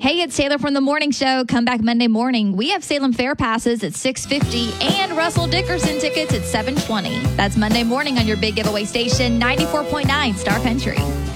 Hey, it's Taylor from The Morning Show. Come back Monday morning. We have Salem Fair passes at 6:50 and Russell Dickerson tickets at 7:20. That's Monday morning on your big giveaway station, 94.9 Star Country.